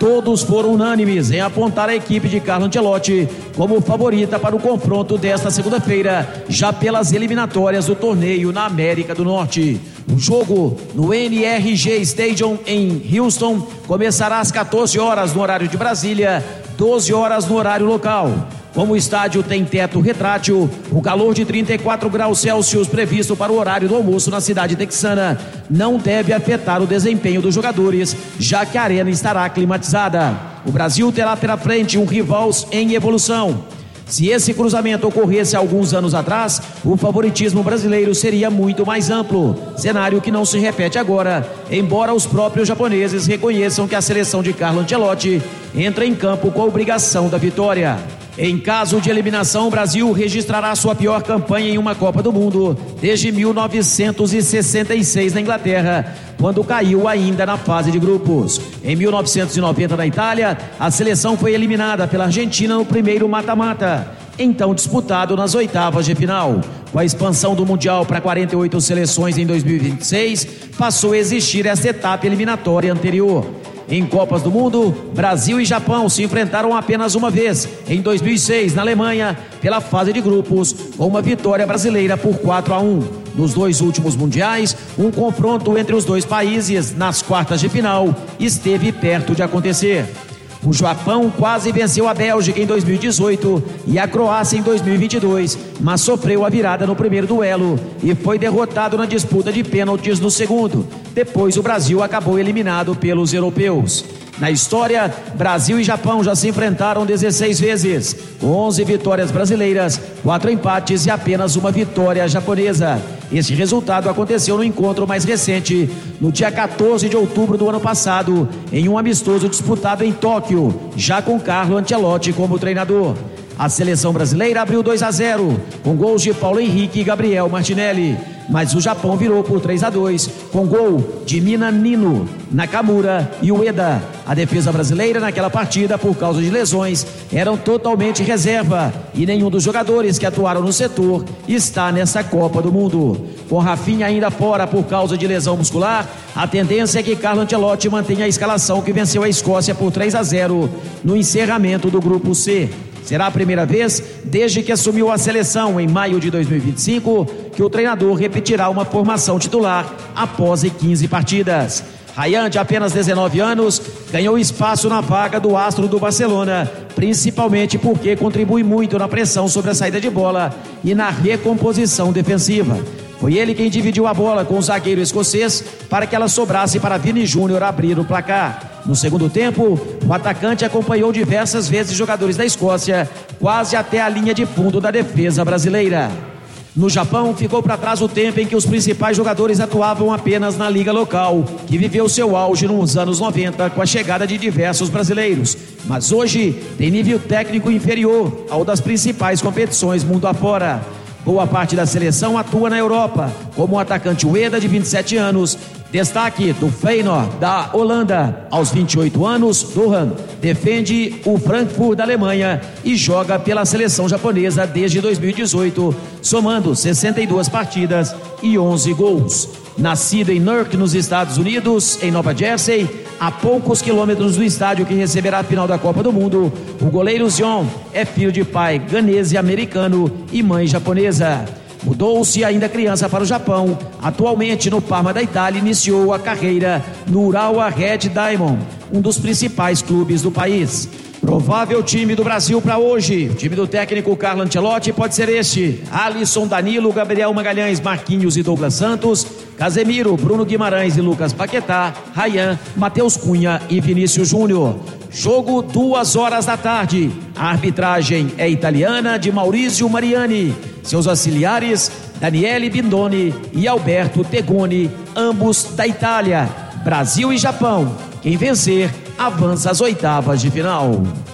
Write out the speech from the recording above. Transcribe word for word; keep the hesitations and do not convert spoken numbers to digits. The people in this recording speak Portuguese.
Todos foram unânimes em apontar a equipe de Carlo Ancelotti como favorita para o confronto desta segunda-feira, já pelas eliminatórias do torneio na América do Norte. O jogo no N R G Stadium em Houston começará às quatorze horas no horário de Brasília, doze horas no horário local. Como o estádio tem teto retrátil, o calor de trinta e quatro graus Celsius previsto para o horário do almoço na cidade texana não deve afetar o desempenho dos jogadores, já que a arena estará climatizada. O Brasil terá pela frente um rival em evolução. Se esse cruzamento ocorresse alguns anos atrás, o favoritismo brasileiro seria muito mais amplo, cenário que não se repete agora, embora os próprios japoneses reconheçam que a seleção de Carlo Ancelotti entra em campo com a obrigação da vitória. Em caso de eliminação, o Brasil registrará sua pior campanha em uma Copa do Mundo desde mil novecentos e sessenta e seis na Inglaterra, quando caiu ainda na fase de grupos. Em mil novecentos e noventa, na Itália, a seleção foi eliminada pela Argentina no primeiro mata-mata, então disputado nas oitavas de final. Com a expansão do Mundial para quarenta e oito seleções em dois mil e vinte e seis, passou a existir essa etapa eliminatória anterior. Em Copas do Mundo, Brasil e Japão se enfrentaram apenas uma vez, em dois mil e seis, na Alemanha, pela fase de grupos, com uma vitória brasileira por quatro a um. Nos dois últimos mundiais, um confronto entre os dois países nas quartas de final esteve perto de acontecer. O Japão quase venceu a Bélgica em dois mil e dezoito e a Croácia em dois mil e vinte e dois, mas sofreu a virada no primeiro duelo e foi derrotado na disputa de pênaltis no segundo. Depois o Brasil acabou eliminado pelos europeus. Na história, Brasil e Japão já se enfrentaram dezesseis vezes, com onze vitórias brasileiras, quatro empates e apenas uma vitória japonesa. Esse resultado aconteceu no encontro mais recente, no dia quatorze de outubro do ano passado, em um amistoso disputado em Tóquio, já com Carlo Ancelotti como treinador. A seleção brasileira abriu dois a zero, com gols de Paulo Henrique e Gabriel Martinelli, mas o Japão virou por três a dois, com gol de Minamino, Nakamura e Ueda. A defesa brasileira naquela partida, por causa de lesões, eram totalmente reserva e nenhum dos jogadores que atuaram no setor está nessa Copa do Mundo. Com Rafinha ainda fora por causa de lesão muscular, a tendência é que Carlo Ancelotti mantenha a escalação que venceu a Escócia por três a zero no encerramento do Grupo C. Será a primeira vez, desde que assumiu a seleção em maio de dois mil e vinte e cinco, que o treinador repetirá uma formação titular após quinze partidas. Rayan, de apenas dezenove anos, ganhou espaço na vaga do astro do Barcelona, principalmente porque contribui muito na pressão sobre a saída de bola e na recomposição defensiva. Foi ele quem dividiu a bola com o zagueiro escocês para que ela sobrasse para Vini Júnior abrir o placar. No segundo tempo, o atacante acompanhou diversas vezes jogadores da Escócia, quase até a linha de fundo da defesa brasileira. No Japão, ficou para trás o tempo em que os principais jogadores atuavam apenas na liga local, que viveu seu auge nos anos noventa com a chegada de diversos brasileiros, mas hoje tem nível técnico inferior ao das principais competições mundo afora. Boa parte da seleção atua na Europa, como o atacante Ueda, de vinte e sete anos, destaque do Feyenoord da Holanda. Aos vinte e oito anos, Dohan defende o Frankfurt da Alemanha e joga pela seleção japonesa desde dois mil e dezoito, somando sessenta e duas partidas e onze gols. Nascido em Newark, nos Estados Unidos, em Nova Jersey, a poucos quilômetros do estádio que receberá a final da Copa do Mundo, o goleiro Zion é filho de pai ganês e americano e mãe japonesa. Mudou-se ainda criança para o Japão. Atualmente no Parma da Itália, iniciou a carreira no Urawa Red Diamond, um dos principais clubes do país. Provável time do Brasil para hoje. O time do técnico Carlo Ancelotti pode ser este: Alisson, Danilo, Gabriel Magalhães, Marquinhos e Douglas Santos, Casemiro, Bruno Guimarães e Lucas Paquetá, Rayan, Matheus Cunha e Vinícius Júnior. Jogo duas horas da tarde. A arbitragem é italiana, de Maurizio Mariani. Seus auxiliares, Daniele Bindoni e Alberto Tegoni, ambos da Itália. Brasil e Japão. Quem vencer avança às oitavas de final.